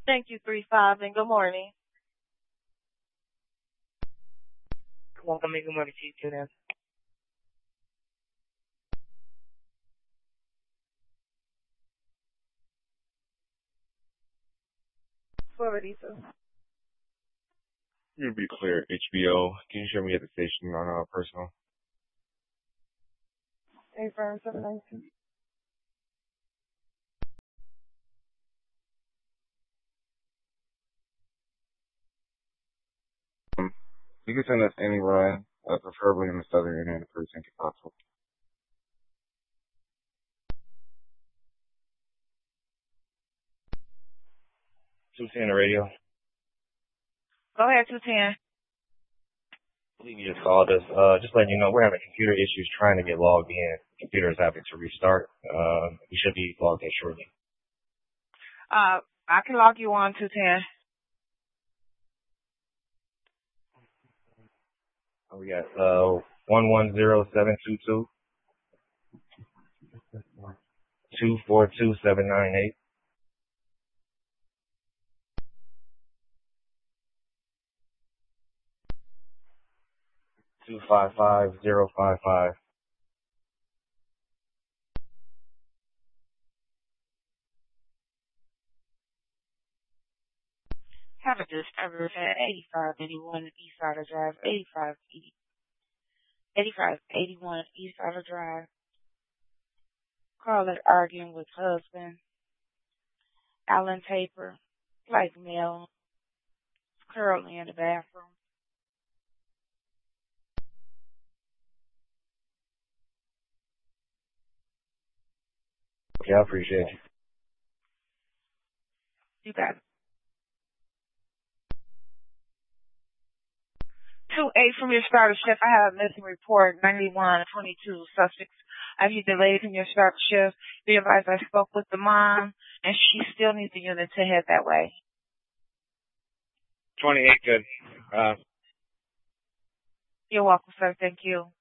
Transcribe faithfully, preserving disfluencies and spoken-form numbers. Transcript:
Thank you, three five, and good morning. Welcome, good morning to you too, then. Florida. You'd be clear, H B O. Can you show me at the station on uh, personal? A firm seven nineteen. Um, you can send us anywhere, uh, preferably in the southern end of the precinct if possible. two ten the radio. Go ahead, two ten. I believe you just called us. Uh, just letting you know we're having computer issues trying to get logged in. Computer is having to restart. Uh, we should be logged in shortly. Uh, I can log you on, two ten. Oh, we got uh one one zero seven two two two four two seven nine eight. Two five five zero five five. Have a disturbance at eighty-five eighty-one East Side Drive, eighty-five eighty-five eighty-one East Side Drive. Caller arguing with husband. Alan Taper, like male, currently in the bathroom. Okay, I appreciate you. You got it. two eight from your starter shift. I have a missing report, ninety-one twenty-two Sussex. I need delayed from your starter shift. Be advised I spoke with the mom, and she still needs the unit to head that way. twenty-eight, good. Uh, You're welcome, sir. Thank you.